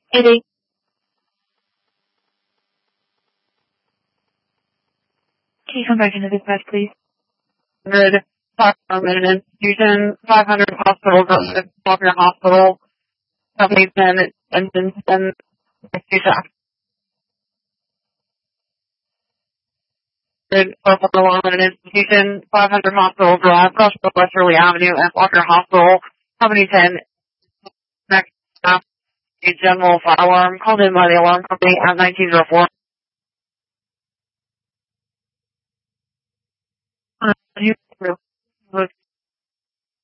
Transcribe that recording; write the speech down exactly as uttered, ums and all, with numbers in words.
eighty. Can you come back into dispatch, please? Good. Talk from an institution, five hundred hospital, Faulkner Hospital, company ten, engine ten, good. Telephone alarm at an institution, five hundred Hospital Drive, Crossville, Westerly Avenue, and Faulkner Hospital, company ten, next stop, a general fire alarm called in by the alarm company at nineteen oh four. Uh, you